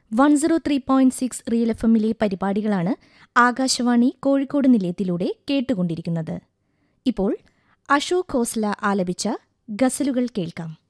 103.6 real എഫ്എമ്മിലെ പരിപാടികളാണ് ആകാശവാണി കോഴിക്കോട് നിലയത്തിലൂടെ കേട്ടുകൊണ്ടിരിക്കുന്നത്. ഇപ്പോൾ അശോക് ഖോസ്ല ആലപിച്ച ഗസലുകൾ കേൾക്കാം.